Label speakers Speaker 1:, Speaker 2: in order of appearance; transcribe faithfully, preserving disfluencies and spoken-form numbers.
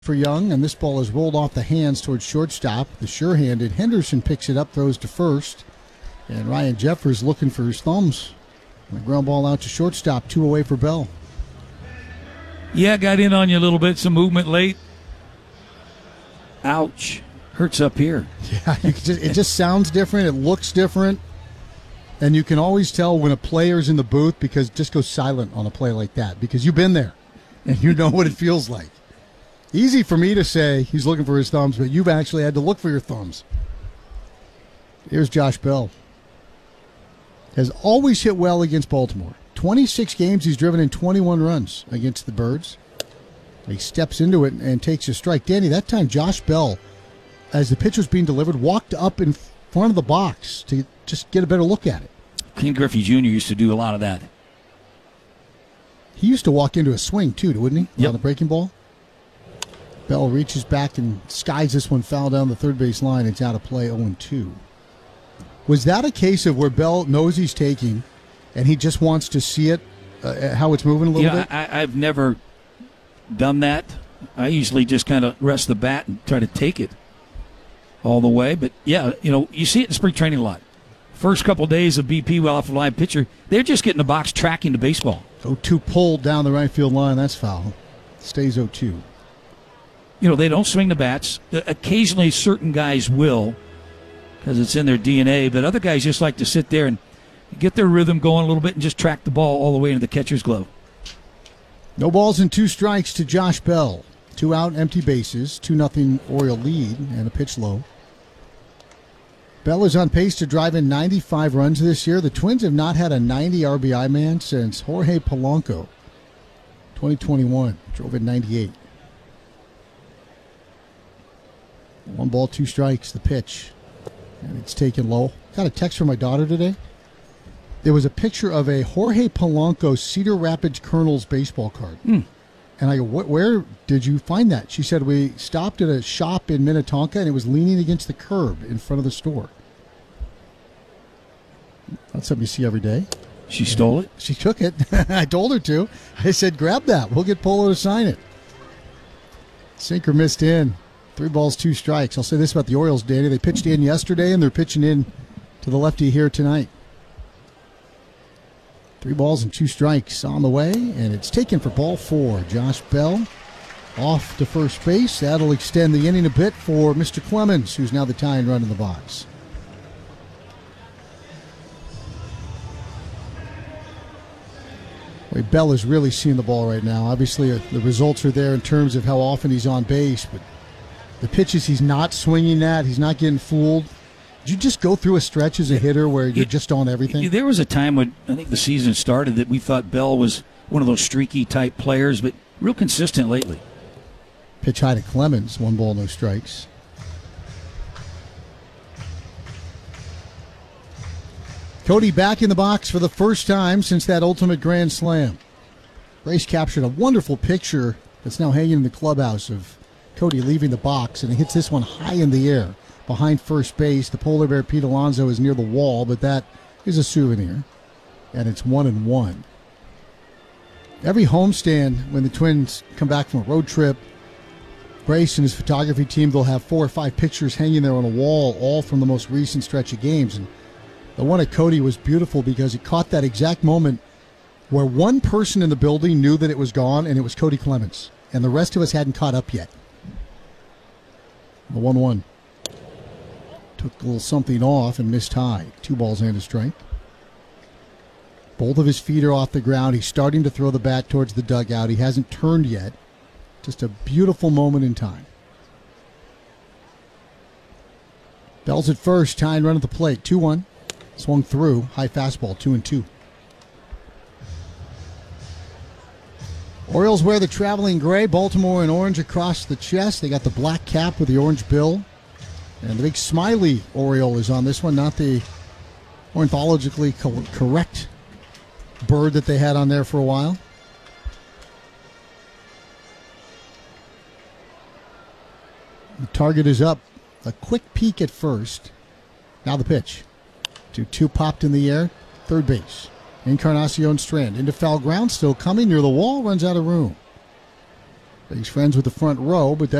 Speaker 1: for Young, and this ball is rolled off the hands towards shortstop. The sure-handed Henderson picks it up, throws to first, and Ryan Jeffers looking for his thumbs. And the ground ball out to shortstop, two away for Bell.
Speaker 2: Yeah, got in on you a little bit, some movement late. Ouch. Hurts up here.
Speaker 1: Yeah, you can just, it just sounds different. It looks different. And you can always tell when a player's in the booth because just go silent on a play like that because you've been there and you know what it feels like. Easy for me to say he's looking for his thumbs, but you've actually had to look for your thumbs. Here's Josh Bell. Has always hit well against Baltimore. twenty-six games he's driven in twenty-one runs against the Birds. He steps into it and takes a strike. Danny, that time Josh Bell, as the pitch was being delivered, walked up in front of the box to just get a better look at it.
Speaker 2: Ken Griffey Junior used to do a lot of that.
Speaker 1: He used to walk into a swing, too, wouldn't he?
Speaker 2: Yep.
Speaker 1: On the breaking ball. Bell reaches back and skies this one foul down the third base line. It's out of play, oh and two. Was that a case of where Bell knows he's taking and he just wants to see it, uh, how it's moving a little
Speaker 2: yeah,
Speaker 1: bit?
Speaker 2: I, I've never done that. I usually just kind of rest the bat and try to take it all the way. But, yeah, you know, you see it in spring training a lot. First couple days of B P off a live pitcher, they're just getting the box tracking the baseball.
Speaker 1: oh two pulled down the right field line. That's foul. Stays oh two.
Speaker 2: You know, they don't swing the bats. Occasionally certain guys will because it's in their D N A, but other guys just like to sit there and get their rhythm going a little bit and just track the ball all the way into the catcher's glove.
Speaker 1: No balls and two strikes to Josh Bell. Two out, empty bases, two nothing Oriole lead, and a pitch low. Bell is on pace to drive in ninety-five runs this year. The Twins have not had a ninety R B I man since Jorge Polanco. twenty twenty-one, drove in ninety-eight. One ball, two strikes, the pitch. And it's taken low. Got a text from my daughter today. There was a picture of a Jorge Polanco Cedar Rapids Colonels baseball card.
Speaker 2: Hmm.
Speaker 1: And I go, where did you find that? She said, we stopped at a shop in Minnetonka, and it was leaning against the curb in front of the store. That's something you see every day.
Speaker 2: She stole it?
Speaker 1: She took it. I told her to. I said, grab that. We'll get Polo to sign it. Sinker missed in. Three balls, two strikes. I'll say this about the Orioles, Danny. They pitched in yesterday, and they're pitching in to the lefty here tonight. Three balls and two strikes on the way, and it's taken for ball four. Josh Bell off to first base. That'll extend the inning a bit for Mister Clemens, who's now the tying run in the box. Boy, Bell is really seeing the ball right now. Obviously, uh, the results are there in terms of how often he's on base, but the pitches he's not swinging at, he's not getting fooled. Did you just go through a stretch as a hitter where you're just on everything?
Speaker 2: There was a time when I think the season started that we thought Bell was one of those streaky type players, but real consistent lately.
Speaker 1: Pitch high to Clemens, one ball, no strikes. Cody back in the box for the first time since that ultimate grand slam. Grace captured a wonderful picture that's now hanging in the clubhouse of Cody leaving the box, and he hits this one high in the air behind first base. The polar bear Pete Alonso is near the wall, but that is a souvenir, and it's one and one. Every homestand when the Twins come back from a road trip, Grace and his photography team, they'll have four or five pictures hanging there on a wall, all from the most recent stretch of games. And the one at Cody was beautiful because it caught that exact moment where one person in the building knew that it was gone, and it was Cody Clemens, and the rest of us hadn't caught up yet. The one one. Took a little something off and missed high. Two balls and a strike. Both of his feet are off the ground. He's starting to throw the bat towards the dugout. He hasn't turned yet. Just a beautiful moment in time. Bell's at first. Tying run at the plate. two one. Swung through. High fastball. two and two. Orioles wear the traveling gray. Baltimore in orange across the chest. They got the black cap with the orange bill. And the big smiley Oriole is on this one, not the ornithologically co- correct bird that they had on there for a while. The target is up. A quick peek at first. Now the pitch. two two popped in the air. Third base. Encarnacion Strand into foul ground. Still coming near the wall. Runs out of room. He's friends with the front row, but